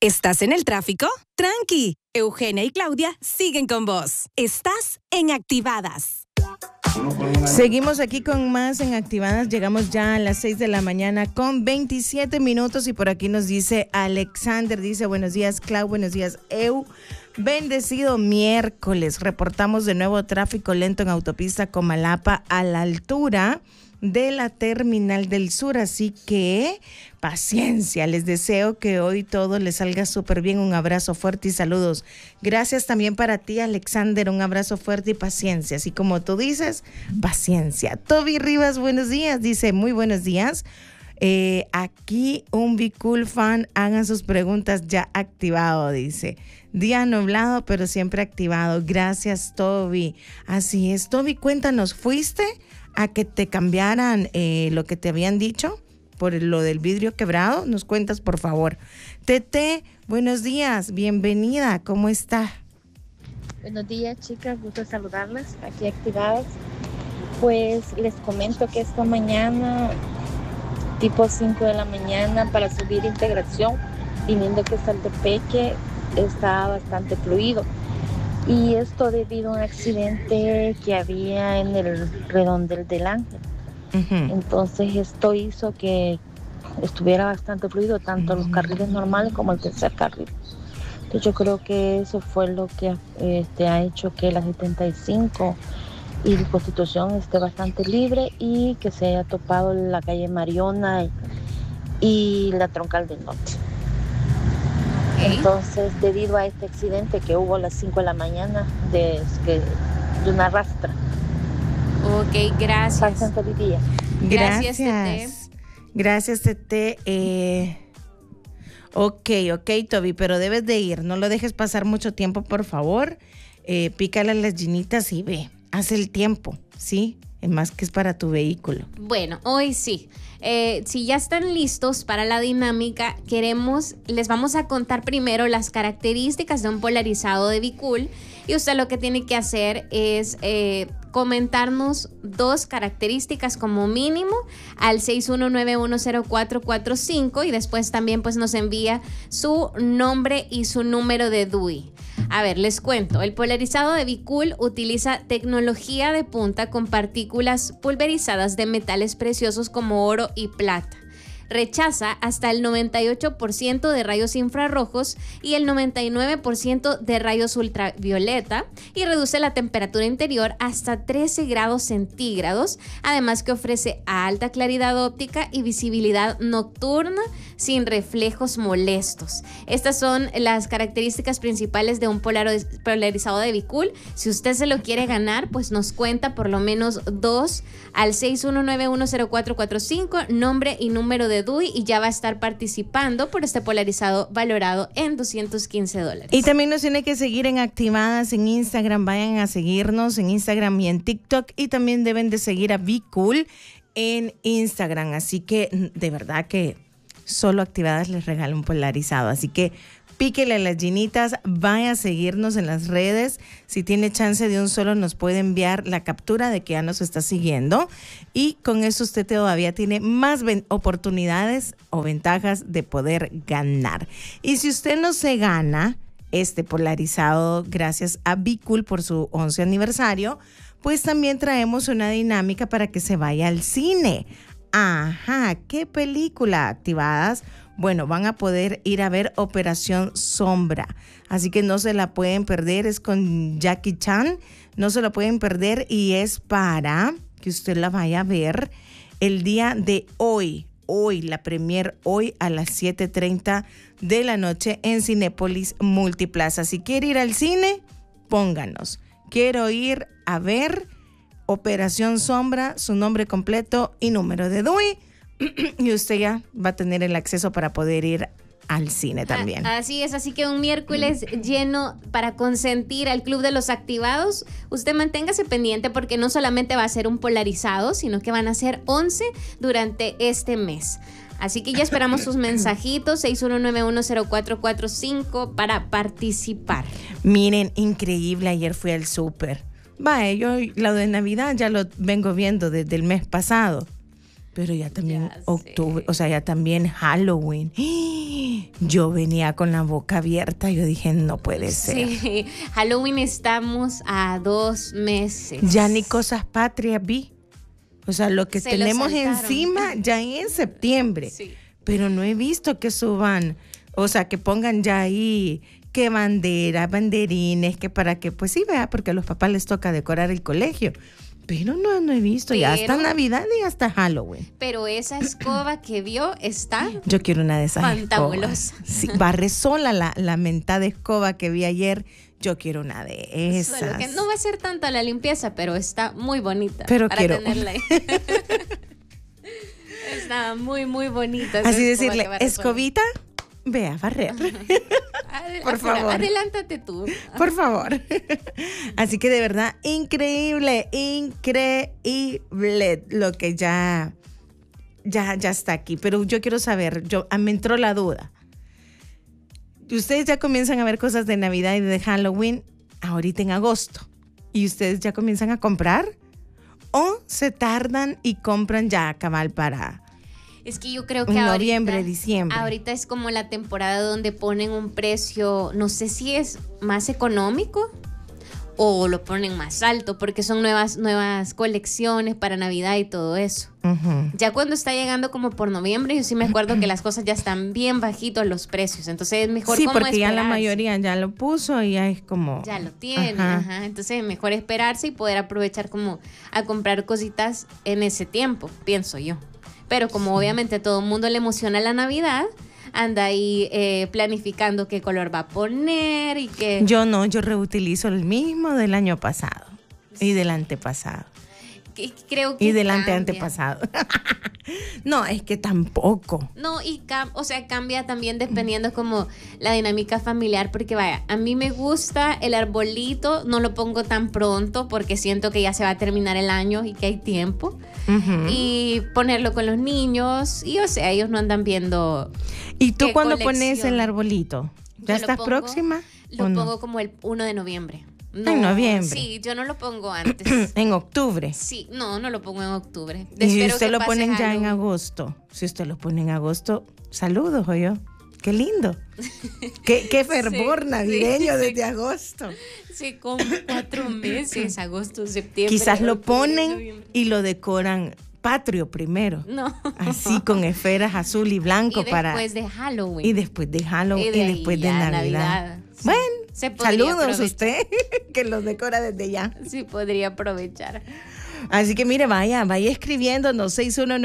¿Estás en el tráfico? Tranqui, Eugenia y Claudia siguen con vos. Estás en Activadas. Seguimos aquí con más en Activadas. Llegamos ya a las 6 de la mañana con 27 minutos y por aquí nos dice Alexander, dice buenos días Clau, buenos días Eu. Bendecido miércoles. Reportamos de nuevo tráfico lento en autopista Comalapa a la altura de la Terminal del Sur, así que paciencia, les deseo que hoy todo les salga súper bien, un abrazo fuerte y saludos. Gracias también para ti, Alexander, un abrazo fuerte y paciencia, así como tú dices, paciencia. Toby Rivas, buenos días, dice muy buenos días. Aquí un Be Cool fan, hagan sus preguntas ya activado, dice. Día nublado, pero siempre activado. Gracias, Toby. Así es, Toby, cuéntanos, ¿fuiste a que te cambiaran lo que te habían dicho por lo del vidrio quebrado? Nos cuentas, por favor. Tete, buenos días, bienvenida, ¿cómo está? Buenos días, chicas, gusto saludarlas, aquí activadas. Pues les comento que esta mañana, tipo 5 de la mañana, para subir Integración, viniendo que Saltepeque, está bastante fluido. Y esto debido a un accidente que había en el redondel del Ángel. Entonces esto hizo que estuviera bastante fluido, tanto los carriles normales como el tercer carril. Entonces yo creo que eso fue lo que ha hecho que la 75 y la Constitución esté bastante libre y que se haya topado la calle Mariona y la Troncal del Norte. Entonces, debido a este accidente que hubo a las 5 de la mañana de una rastra. Ok, gracias. Pasen feliz día. Gracias, Tete. Gracias, Tete. Ok, Toby, pero debes de ir. No lo dejes pasar mucho tiempo, por favor. Pícale a las ginitas y ve. Haz el tiempo, ¿sí? Más que es para tu vehículo. Bueno, hoy sí. Si ya están listos para la dinámica, les vamos a contar primero las características de un polarizado de Be Cool, y usted lo que tiene que hacer es comentarnos 2 características como mínimo al 61910445 y después también pues nos envía su nombre y su número de DUI. A ver, les cuento. El polarizado de Be Cool utiliza tecnología de punta con partículas pulverizadas de metales preciosos como oro y plata. Rechaza hasta el 98% de rayos infrarrojos y el 99% de rayos ultravioleta y reduce la temperatura interior hasta 13 grados centígrados, además que ofrece alta claridad óptica y visibilidad nocturna sin reflejos molestos. Estas son las características principales de un polarizado de Be Cool. Si usted se lo quiere ganar, pues nos cuenta por lo menos 2 al 61910445, nombre y número de DUI, y ya va a estar participando por este polarizado valorado en $215. Y también nos tiene que seguir en Activadas en Instagram. Vayan a seguirnos en Instagram y en TikTok, y también deben de seguir a Be Cool en Instagram. Así que de verdad que solo Activadas les regala un polarizado. Así que píquele a las ginitas, vaya a seguirnos en las redes. Si tiene chance de un solo, nos puede enviar la captura de que ya nos está siguiendo. Y con eso usted todavía tiene más oportunidades o ventajas de poder ganar. Y si usted no se gana este polarizado gracias a Be Cool por su 11 aniversario, pues también traemos una dinámica para que se vaya al cine. Ajá, ¿qué película? Activadas. Bueno, van a poder ir a ver Operación Sombra, así que no se la pueden perder. Es con Jackie Chan, no se la pueden perder, y es para que usted la vaya a ver el día de hoy, la premier hoy a las 7:30 de la noche en Cinépolis Multiplaza. Si quiere ir al cine, pónganos. Quiero ir a ver Operación Sombra, su nombre completo y número de DUI. Y usted ya va a tener el acceso para poder ir al cine también. Así es, así que un miércoles lleno para consentir al Club de los Activados. Usted manténgase pendiente porque no solamente va a ser un polarizado, sino que van a ser 11 durante este mes. Así que ya esperamos sus mensajitos, 61910445 para participar. Miren, increíble, ayer fui al súper. Vaya, yo lo de Navidad ya lo vengo viendo desde el mes pasado. Pero ya también octubre, o sea, ya también Halloween. Yo venía con la boca abierta. Yo dije, no puede ser. Sí, Halloween estamos a 2 meses. Ya ni cosas patrias vi. O sea, lo que Se tenemos lo saltaron. encima ya en septiembre. Sí. Pero no he visto que suban, o sea, que pongan ya ahí que bandera, banderines, que para que, pues sí, vea, porque a los papás les toca decorar el colegio. Pero no he visto, ya hasta Navidad y hasta Halloween. Pero esa escoba que vio está Yo quiero una de esas fantabulosa. escobas. Sí, barre sola la mentada escoba que vi ayer. Yo quiero una de esas. Solo que no va a ser tanta la limpieza, pero está muy bonita. Pero para quiero. tenerla ahí. Está muy, muy bonita. Así esa escoba decirle, que barre sola. escobita, ve a barrer. Por favor. Adelántate tú. Por favor. Así que de verdad, increíble lo que ya está aquí. Pero yo quiero saber, me entró la duda. Ustedes ya comienzan a ver cosas de Navidad y de Halloween ahorita en agosto. ¿Y ustedes ya comienzan a comprar? ¿O se tardan y compran ya cabal para Es que yo creo que noviembre, diciembre? Ahorita es como la temporada donde ponen un precio, no sé si es más económico o lo ponen más alto, porque son nuevas colecciones para Navidad y todo eso. Uh-huh. Ya cuando está llegando como por noviembre, yo sí me acuerdo que las cosas ya están bien bajitos los precios, entonces es mejor Sí, como porque ya la esperarse. mayoría ya lo puso y ya es como... Ya lo tiene, Ajá. ajá. Entonces es mejor esperarse y poder aprovechar como a comprar cositas en ese tiempo, pienso yo. Pero como obviamente a todo el mundo le emociona la Navidad, anda ahí planificando qué color va a poner y qué... Yo reutilizo el mismo del año pasado y del antepasado Creo que y del cambia. antepasado. No, es que tampoco. No, y cambia también dependiendo como la dinámica familiar, porque vaya, a mí me gusta el arbolito, no lo pongo tan pronto porque siento que ya se va a terminar el año y que hay tiempo. Uh-huh. Y ponerlo con los niños, y o sea, ellos no andan viendo. ¿Y tú qué cuándo colección. pones el arbolito? Yo ¿Ya lo estás pongo- próxima? Lo ¿o no? pongo como el 1 de noviembre. En noviembre. Sí, yo no lo pongo antes. En octubre. Sí, no lo pongo en octubre. Y si Espero usted que lo pase ponen ya en Halloween. agosto. Si usted lo pone en agosto, saludos, yo. Qué lindo. Qué fervor Sí, navideño sí. desde agosto. Sí, como 4 meses, agosto, septiembre. Quizás lo octubre, ponen noviembre. y lo decoran patrio primero. No. Así con esferas azul y blanco Y después de Halloween. y después de Halloween y, ahí después de ya Navidad. Sí. Bueno, Se podría saludos a aprovechar. usted que los decora desde ya. Sí, podría aprovechar. Así que mire, vaya escribiéndonos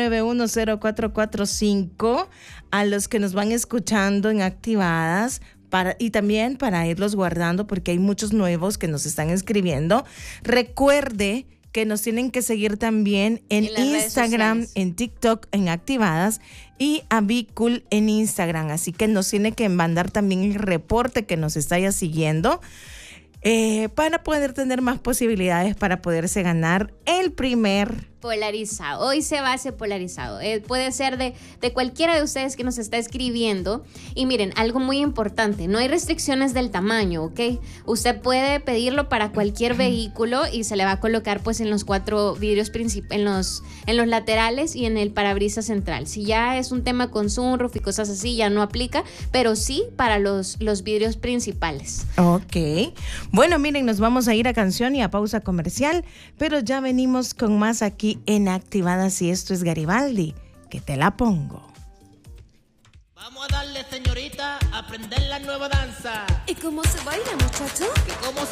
61910445 a los que nos van escuchando en Activadas y también para irlos guardando porque hay muchos nuevos que nos están escribiendo. Recuerde que nos tienen que seguir también en En las redes Instagram, sociales. en TikTok, en Activadas y a Be Cool en Instagram. Así que nos tiene que mandar también el reporte que nos está ya siguiendo para poder tener más posibilidades para poderse ganar el primer... Polarizado. Hoy se va a hacer polarizado. Puede ser de cualquiera de ustedes que nos está escribiendo. Y miren, algo muy importante, no hay restricciones del tamaño, ¿ok? Usted puede pedirlo para cualquier vehículo y se le va a colocar pues en los 4 vidrios en los laterales y en el parabrisas central. Si ya es un tema con sunroof y cosas así, ya no aplica, pero sí para los vidrios principales. Ok. Bueno, miren, nos vamos a ir a canción y a pausa comercial, pero ya venimos con más aquí en Activadas y esto es Garibaldi, que te la pongo. Vamos a darle, señorita, a aprender la nueva danza. ¿Y cómo se baila, muchacho? Que como